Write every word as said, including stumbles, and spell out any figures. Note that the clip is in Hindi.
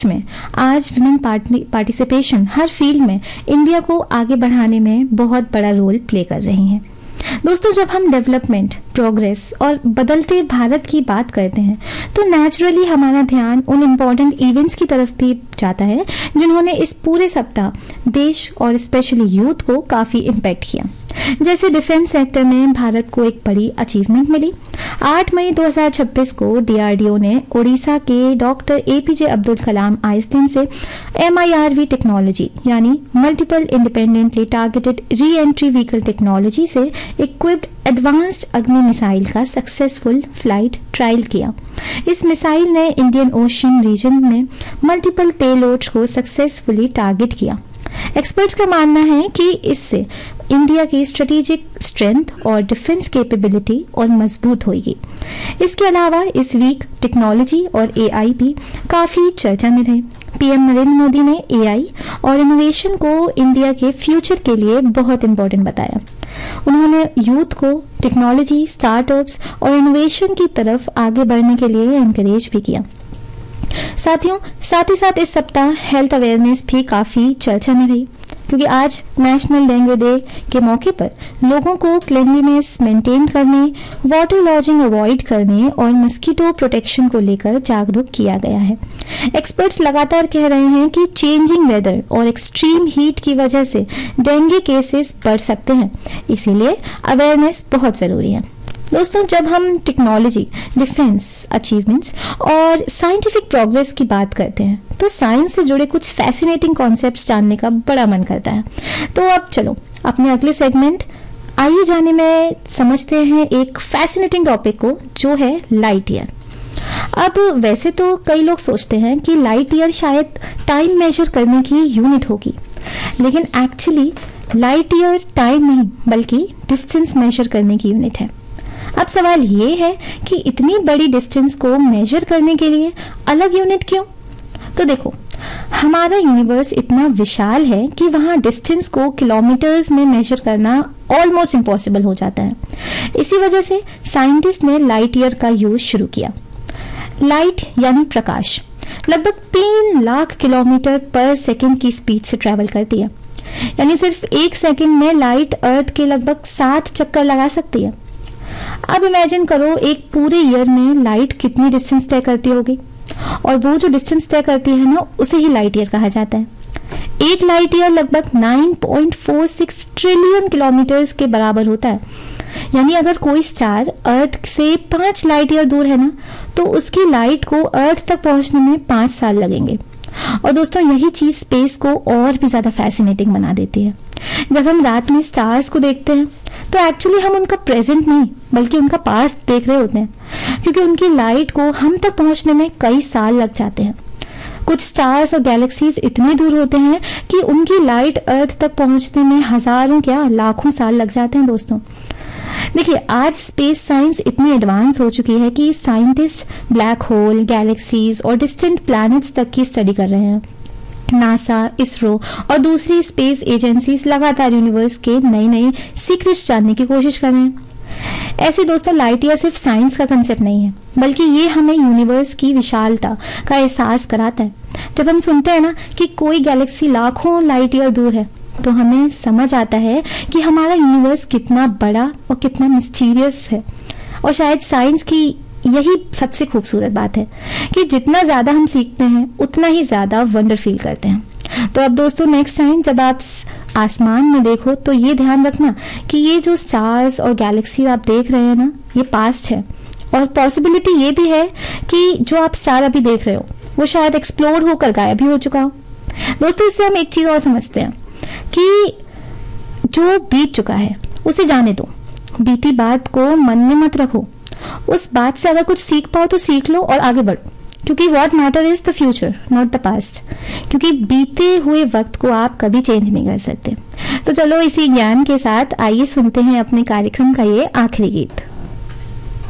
में आज वुमेन पार्टिसिपेशन हर फील्ड में इंडिया को आगे बढ़ाने में बहुत बड़ा रोल प्ले कर रही हैं। दोस्तों, जब हम डेवलपमेंट, प्रोग्रेस और बदलते भारत की बात करते हैं तो नेचुरली हमारा ध्यान उन इम्पोर्टेंट इवेंट्स की तरफ भी जाता है जिन्होंने इस पूरे सप्ताह देश और स्पेशली यूथ को काफ़ी इम्पैक्ट किया। जैसे डिफेंस सेक्टर में भारत को एक बड़ी अचीवमेंट मिली। आठ मई दो हज़ार छब्बीस को डीआरडीओ ने ओडिशा के doctor APJ Abdul Kalam Einstein से एमआईआरवी टेक्नोलॉजी यानी multiple independently targeted re entry vehicle technology से इक्विप्ड एडवांस्ड अग्नि मिसाइल का सक्सेसफुल फ्लाइट ट्रायल किया। इस मिसाइल ने इंडियन ओशियन रीजन में मल्टीपल पेलोड्स को सक्सेसफुली टारगेट किया। एक्सपर्ट्स का मानना है कि इससे इंडिया की स्ट्रेटेजिक स्ट्रेंथ और डिफेंस कैपेबिलिटी और मजबूत होगी। इसके अलावा इस वीक टेक्नोलॉजी और एआई भी काफ़ी चर्चा में रहे। पीएम नरेंद्र मोदी ने एआई और इनोवेशन को इंडिया के फ्यूचर के लिए बहुत इंपॉर्टेंट बताया। उन्होंने यूथ को टेक्नोलॉजी, स्टार्टअप्स और इनोवेशन की तरफ आगे बढ़ने के लिए एनकरेज भी किया। साथियों, साथ ही साथ इस सप्ताह हेल्थ अवेयरनेस भी काफ़ी चर्चा में रही, क्योंकि आज नेशनल डेंगू डे के मौके पर लोगों को क्लीनलीनेस मेंटेन करने, वाटर लॉजिंग अवॉइड करने और मस्कीटो प्रोटेक्शन को लेकर जागरूक किया गया है। एक्सपर्ट्स लगातार कह रहे हैं कि चेंजिंग वेदर और एक्सट्रीम हीट की वजह से डेंगू केसेस बढ़ सकते हैं, इसीलिए अवेयरनेस बहुत ज़रूरी है। दोस्तों, जब हम टेक्नोलॉजी, डिफेंस अचीवमेंट्स और साइंटिफिक प्रोग्रेस की बात करते हैं तो साइंस से जुड़े कुछ फैसिनेटिंग कॉन्सेप्ट्स जानने का बड़ा मन करता है। तो अब चलो अपने अगले सेगमेंट आइए जाने में समझते हैं एक फैसिनेटिंग टॉपिक को, जो है लाइट ईयर। अब वैसे तो कई लोग सोचते हैं कि लाइट ईयर शायद टाइम मेजर करने की यूनिट होगी, लेकिन एक्चुअली लाइट ईयर टाइम नहीं बल्कि डिस्टेंस मेजर करने की यूनिट है। अब सवाल ये है कि इतनी बड़ी डिस्टेंस को मेजर करने के लिए अलग यूनिट क्यों? तो देखो, हमारा यूनिवर्स इतना विशाल है कि वहाँ डिस्टेंस को किलोमीटर्स में मेजर करना ऑलमोस्ट इम्पॉसिबल हो जाता है। इसी वजह से साइंटिस्ट ने लाइट ईयर का यूज शुरू किया। लाइट यानी प्रकाश लगभग तीन लाख किलोमीटर पर सेकेंड की स्पीड से ट्रैवल करती है, यानी सिर्फ एक सेकेंड में लाइट अर्थ के लगभग सात चक्कर लगा सकती है। अब इमेजिन करो एक पूरे ईयर में लाइट कितनी डिस्टेंस तय करती होगी, और वो जो डिस्टेंस तय करती है ना, उसे ही लाइट ईयर कहा जाता है। एक लाइट ईयर लगभग नौ पॉइंट चार छह ट्रिलियन किलोमीटर्स के बराबर होता है। यानी अगर कोई स्टार अर्थ से पांच लाइट ईयर दूर है ना, तो उसकी लाइट को अर्थ तक पहुंचने में पांच साल लगेंगे। और दोस्तों, यही चीज स्पेस को और भी ज्यादा फैसिनेटिंग बना देती है। जब हम रात में स्टार्स को देखते हैं तो एक्चुअली हम उनका प्रेजेंट नहीं बल्कि उनका पास्ट देख रहे होते हैं, क्योंकि उनकी लाइट को हम तक पहुंचने में कई साल लग जाते हैं। कुछ स्टार्स और गैलेक्सीज इतने दूर होते हैं कि उनकी लाइट अर्थ तक पहुंचने में हजारों क्या लाखों साल लग जाते हैं। दोस्तों देखिए, आज स्पेस साइंस इतनी एडवांस हो चुकी है कि साइंटिस्ट ब्लैक होल, गैलेक्सीज और डिस्टेंट प्लैनेट्स तक की स्टडी कर रहे हैं। नासा, इसरो और दूसरी स्पेस एजेंसीज लगातार यूनिवर्स के नए नए सीक्रेट्स जानने की कोशिश कर रहे हैं। ऐसे दोस्तों, लाइट ईयर सिर्फ साइंस का कंसेप्ट नहीं है, बल्कि ये हमें यूनिवर्स की विशालता का एहसास कराता है। जब हम सुनते हैं ना कि कोई गैलेक्सी लाखों लाइट ईयर दूर है, तो हमें समझ आता है कि हमारा यूनिवर्स कितना बड़ा और कितना मिस्टीरियस है। और शायद साइंस की यही सबसे खूबसूरत बात है कि जितना ज़्यादा हम सीखते हैं उतना ही ज़्यादा वंडर फील करते हैं। तो अब दोस्तों, नेक्स्ट टाइम जब आप आसमान में देखो तो ये ध्यान रखना कि ये जो स्टार्स और गैलेक्सी आप देख रहे हैं ना, ये पास्ट है। और पॉसिबिलिटी ये भी है कि जो आप स्टार अभी देख रहे हो वो शायद एक्सप्लोड होकर गायब भी हो चुका हो। दोस्तों, इससे हम एक चीज़ और समझते हैं कि जो बीत चुका है उसे जाने दो, बीती बात को मन में मत रखो। उस बात से अगर कुछ सीख पाओ तो सीख लो और आगे बढ़ो, क्योंकि what matter is the future not the past, क्योंकि बीते हुए वक्त को आप कभी चेंज नहीं कर सकते। तो चलो, इसी ज्ञान के साथ आइए सुनते हैं अपने कार्यक्रम का ये आखिरी गीत।